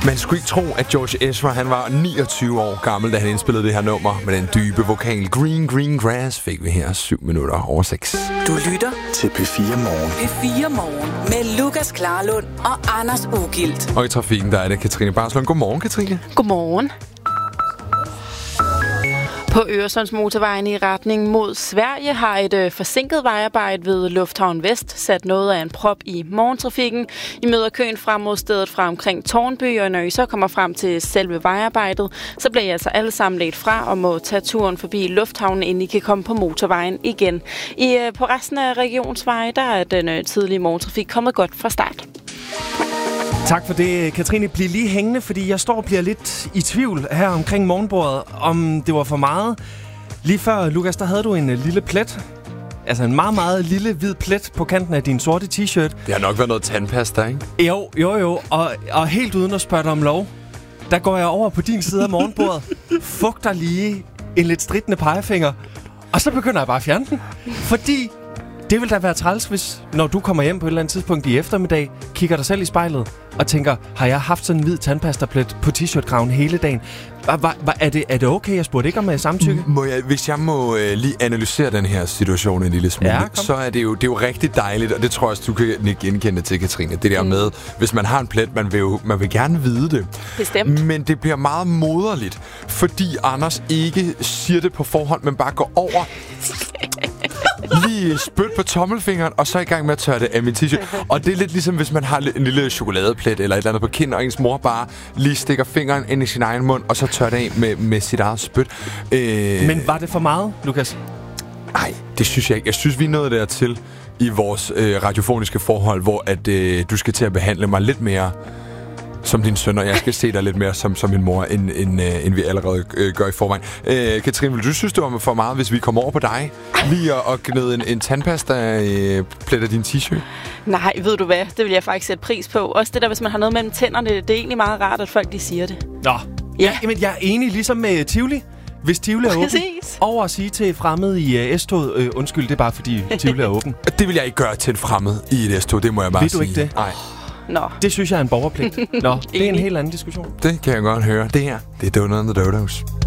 Man skulle ikke tro, at George Ezra han var 29 år gammel, da han indspillede det her nummer med den dybe vokal. Green Grass fik vi her 7 minutter over 6. Du lytter til P4 Morgen. P4 Morgen med Lukas Klarlund og Anders Ugilt. Og i trafikken, der er det Katrine Barslund. Godmorgen, Katrine. Godmorgen. På Øresundsmotorvejen i retning mod Sverige har et forsinket vejarbejde ved Lufthavn Vest sat noget af en prop i morgentrafikken. I møder køen frem mod stedet fra omkring Tårnby, og når I så kommer frem til selve vejarbejdet, så bliver I altså alle sammen ledt fra og må tage turen forbi Lufthavnen, inden I kan komme på motorvejen igen. På resten af regionsveje, der er den tidlige morgentrafik kommet godt fra start. Tak for det, Katrine. Bliv lige hængende, fordi jeg står og bliver lidt i tvivl her omkring morgenbordet, om det var for meget. Lige før, Lukas, der havde du en lille plet. Altså en meget, meget lille hvid plet på kanten af din sorte t-shirt. Det har nok været noget tandpasta, ikke? Jo. Og helt uden at spørge dig om lov, der går jeg over på din side af morgenbordet, fugter lige en lidt stridende pegefinger, og så begynder jeg bare at fjerne den. Fordi det vil da være træls, hvis når du kommer hjem på et eller andet tidspunkt i eftermiddag, kigger dig selv i spejlet og tænker, har jeg haft sådan en hvid tandpastaplet på t-shirt-kraven hele dagen? Er det okay? Jeg spurgte ikke om samtykke. Hvis jeg må lige analysere den her situation en lille smule, så er det er jo rigtig dejligt, og det tror jeg også, du kan genkende til, Katrine. Det der med, hvis man har en plet, man vil gerne vide det. Bestemt. Men det bliver meget moderligt, fordi Anders ikke siger det på forhånd, men bare går over lige spyt på tommelfingeren, og så i gang med at tørre det af min t-shirt. Og det er lidt ligesom, hvis man har en lille chokoladeplet eller et eller andet på kind, og ens mor bare lige stikker fingeren ind i sin egen mund, og så tørrer det af med sit eget spyt. Men var det for meget, Lukas? Nej, det synes jeg ikke. Jeg synes, vi er nået dertil i vores radiofoniske forhold, hvor at du skal til at behandle mig lidt mere som din søn, og jeg skal se dig lidt mere som min mor, end vi allerede gør i forvejen. Katrine, vil du synes, det var for meget, hvis vi kommer over på dig? Lige at gnide en tandpasta-plet af din t-shirt? Nej, ved du hvad? Det vil jeg faktisk sætte pris på. Også det der, hvis man har noget mellem tænderne, det er egentlig meget rart, at folk de siger det. Nå, ja. Jamen, jeg er enig ligesom med Tivoli. Hvis Tivoli er åben, over at sige til fremmede i S-toget, undskyld, det er bare fordi Tivoli er åben. Det vil jeg ikke gøre til en fremmed i et S-tog, det må jeg bare sige. Vil du ikke det? Nej. Nå. Det synes jeg er en borgerpligt. Nå, det er en helt anden diskussion. Det kan jeg godt høre. Det her, det er Donut and the Dodos.